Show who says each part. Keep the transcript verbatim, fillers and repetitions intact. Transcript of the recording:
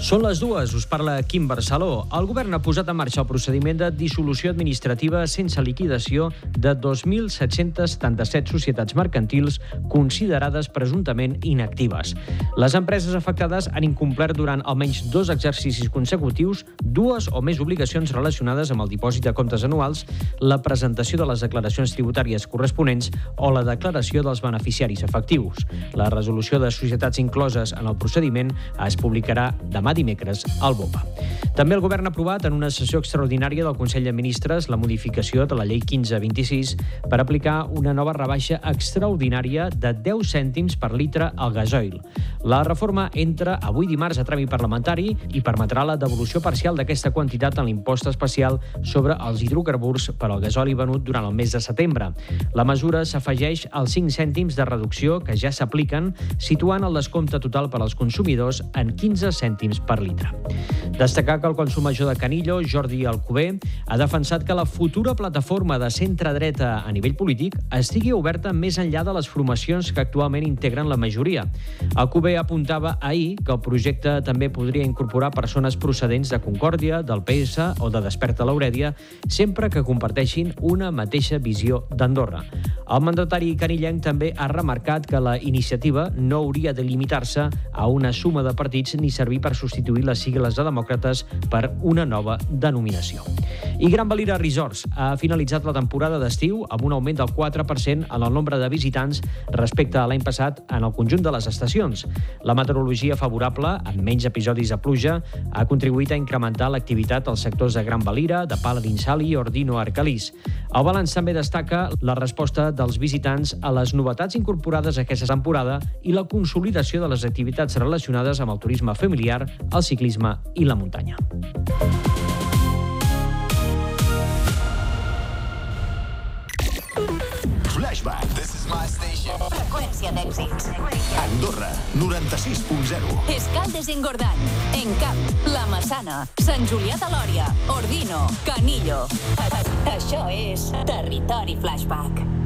Speaker 1: Són les dues, us parla Quim Barceló. El govern ha posat en marxa el procediment de dissolució administrativa sense liquidació de dos mil set-cents setanta-set societats mercantils considerades presumptament inactives. Les empreses afectades han incomplert durant almenys dos exercicis consecutius dues o més obligacions relacionades amb el dipòsit de comptes anuals, la presentació de les declaracions tributàries corresponents o la declaració dels beneficiaris efectius. La resolució de societats incloses en el procediment es publicarà demà dimecres al B O P A. També el govern ha aprovat en una sessió extraordinària del Consell de Ministres la modificació de la llei quinze vint-i-sis per aplicar una nova rebaixa extraordinària de deu cèntims per litre al gasoil. La reforma entra avui dimarts a tràmit parlamentari i permetrà la devolució parcial d'aquesta quantitat en l'impost especial sobre els hidrocarburs per al gasoli venut durant el mes de setembre. La mesura s'afegeix als cinc cèntims de reducció que ja s'apliquen, situant el descompte total per als consumidors en quinze cèntims per litre. Destacar que el cònsol major de Canillo, Jordi Alcover, ha defensat que la futura plataforma de centre-dreta a nivell polític estigui oberta més enllà de les formacions que actualment integren la majoria. Alcover apuntava ahir que el projecte també podria incorporar persones procedents de Concòrdia, del P S o de Desperta l'Aurèdia, sempre que comparteixin una mateixa visió d'Andorra. El mandatari canillenc també ha remarcat que la iniciativa no hauria de limitar-se a una suma de partits ni servir per substituir les sigles de demòcrates per una nova denominació. I Gran Valira Resorts ha finalitzat la temporada d'estiu amb un augment del quatre per cent en el nombre de visitants respecte a l'any passat en el conjunt de les estacions. La meteorologia favorable, amb menys episodis de pluja, ha contribuït a incrementar l'activitat als sectors de Gran Valira, de Pala d'Insali i Ordino Arcalís. El balanç també destaca la resposta dels visitants a les novetats incorporades aquesta temporada i la consolidació de les activitats relacionades amb el turisme familiar, el ciclisme i la muntanya.
Speaker 2: Flashback. This is my station.
Speaker 3: Freqüència d'èxits.
Speaker 2: Andorra, noranta-sis punt zero.
Speaker 3: Escaldes i Engordany. Encamp, La Massana, Sant Julià de Lòria, Ordino, Canillo. Això és Territori Flashback.